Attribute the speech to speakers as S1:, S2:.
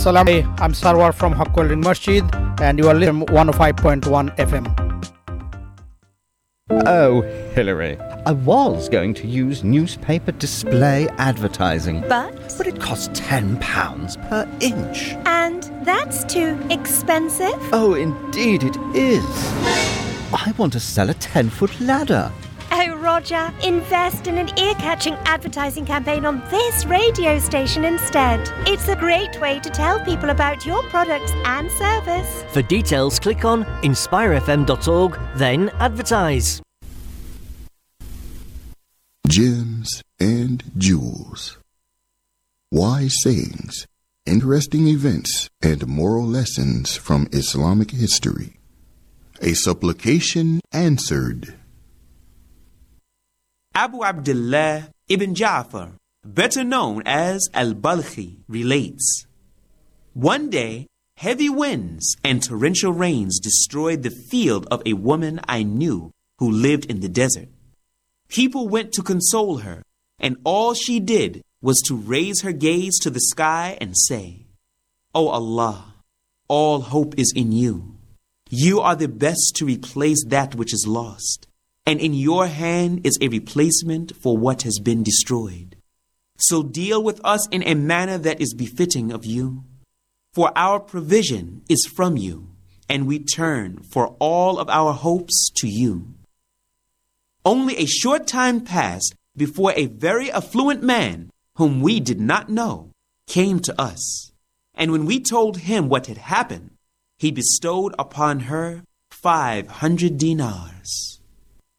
S1: Salam. I'm Sarwar from Haqqul Masjid, and you are listening to 105.1 FM.
S2: Oh, Hillary, I was going to use newspaper display advertising.
S3: But
S2: it costs £10 per inch.
S3: And that's too expensive?
S2: Oh, indeed it is. I want to sell a 10-foot ladder.
S3: Oh, Roger, invest in an ear-catching advertising campaign on this radio station instead. It's a great way to tell people about your products and service.
S4: For details, click on inspirefm.org, then advertise.
S5: Gems and jewels. Wise sayings, interesting events, and moral lessons from Islamic history. A supplication answered.
S6: Abu Abdullah ibn Ja'far, better known as Al-Balkhi, relates, "One day, heavy winds and torrential rains destroyed the field of a woman I knew who lived in the desert. People went to console her, and all she did was to raise her gaze to the sky and say, 'O Allah, all hope is in you. You are the best to replace that which is lost, and in your hand is a replacement for what has been destroyed. So deal with us in a manner that is befitting of you. For our provision is from you, and we turn for all of our hopes to you.' Only a short time passed before a very affluent man, whom we did not know, came to us. And when we told him what had happened, he bestowed upon her 500 dinars.